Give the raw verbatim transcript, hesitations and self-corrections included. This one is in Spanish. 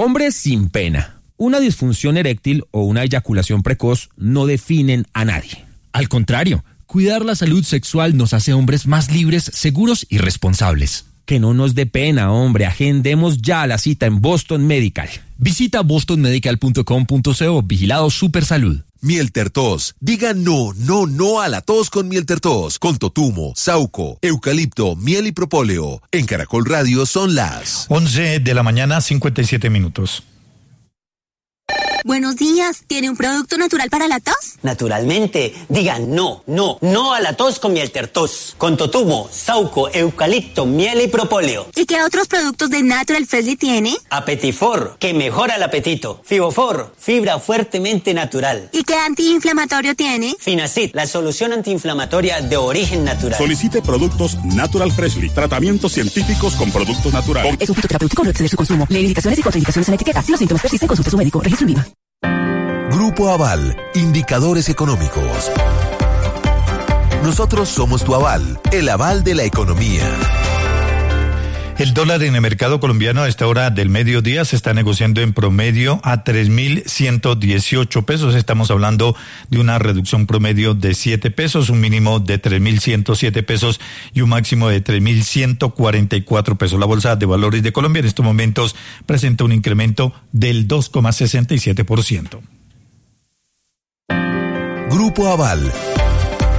Hombres sin pena. Una disfunción eréctil o una eyaculación precoz no definen a nadie. Al contrario, cuidar la salud sexual nos hace hombres más libres, seguros y responsables. Que no nos dé pena, hombre. Agendemos ya la cita en Boston Medical. Visita boston medical punto com punto co. Vigilado Supersalud. Mieltertos. Diga no, no, no a la tos con Mieltertos. Con totumo, sauco, eucalipto, miel y propóleo. En Caracol Radio son las once de la mañana, cincuenta y siete minutos. Buenos días, ¿tiene un producto natural para la tos? Naturalmente, digan no, no, no a la tos con Mieltertos, con totumo, sauco, eucalipto, miel y propóleo. ¿Y qué otros productos de Natural Freshly tiene? Apetifor, que mejora el apetito. Fibofor, fibra fuertemente natural. ¿Y qué antiinflamatorio tiene? Finacid, la solución antiinflamatoria de origen natural. Solicite productos Natural Freshly, tratamientos científicos con productos naturales. Es un fitoterapéutico, no exceder su consumo. Lee indicaciones y contraindicaciones en la etiqueta. Si los síntomas persisten, consulte a su médico. Registro INVIMA. Grupo Aval, indicadores económicos. Nosotros somos tu aval, el aval de la economía. El dólar en el mercado colombiano a esta hora del mediodía se está negociando en promedio a tres mil ciento dieciocho pesos. Estamos hablando de una reducción promedio de siete pesos, un mínimo de tres mil ciento siete pesos y un máximo de tres mil ciento cuarenta y cuatro pesos. La Bolsa de Valores de Colombia en estos momentos presenta un incremento del dos coma sesenta y siete por ciento. Grupo Aval,